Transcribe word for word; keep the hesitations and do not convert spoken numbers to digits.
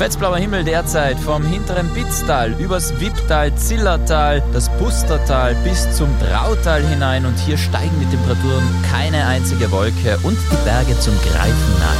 Fetzblauer Himmel derzeit vom hinteren Pitztal übers Wipptal, Zillertal, das Pustertal bis zum Drautal hinein und hier steigen die Temperaturen keine einzige Wolke und die Berge zum Greifen nahe.